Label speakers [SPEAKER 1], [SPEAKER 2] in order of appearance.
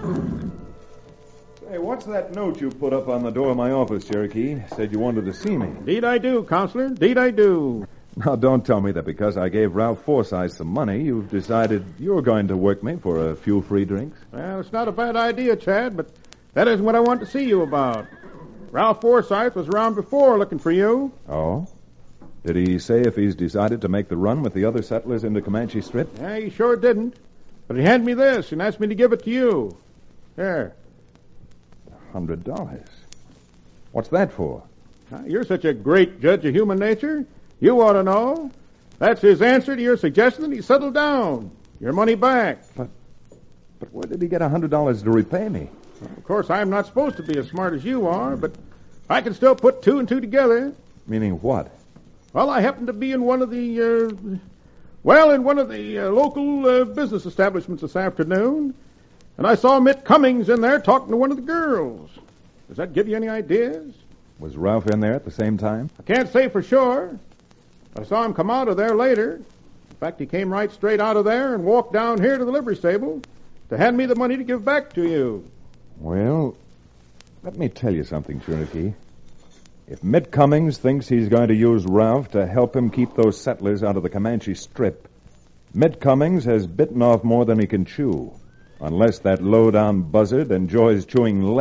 [SPEAKER 1] Hey, what's that note you put up on the door of my office, Cherokee? Said you wanted to see me.
[SPEAKER 2] Indeed I do, Counselor. Indeed I do.
[SPEAKER 1] Now, don't tell me that because I gave Ralph Forsythe some money, you've decided you're going to work me for a few free drinks?
[SPEAKER 2] Well, it's not a bad idea, Chad, but that isn't what I want to see you about. Ralph Forsythe was around before looking for you.
[SPEAKER 1] Oh? Did he say if he's decided to make the run with the other settlers into Comanche Strip?
[SPEAKER 2] Yeah, he sure didn't. But he handed me this and asked me to give it to you. Here.
[SPEAKER 1] $100. What's that for?
[SPEAKER 2] You're such a great judge of human nature. You ought to know. That's his answer to your suggestion that he settle down. Your money back.
[SPEAKER 1] But where did he get $100 to repay me?
[SPEAKER 2] Of course, I'm not supposed to be as smart as you are, but I can still put two and two together.
[SPEAKER 1] Meaning what?
[SPEAKER 2] Well, I happened to be in one of the, local business establishments this afternoon, and I saw Mitt Cummings in there talking to one of the girls. Does that give you any ideas?
[SPEAKER 1] Was Ralph in there at the same time?
[SPEAKER 2] I can't say for sure. I saw him come out of there later. In fact, he came right straight out of there and walked down here to the livery stable to hand me the money to give back to you.
[SPEAKER 1] Well, let me tell you something, Cherokee. If Mitt Cummings thinks he's going to use Ralph to help him keep those settlers out of the Comanche Strip, Mitt Cummings has bitten off more than he can chew, unless that low-down buzzard enjoys chewing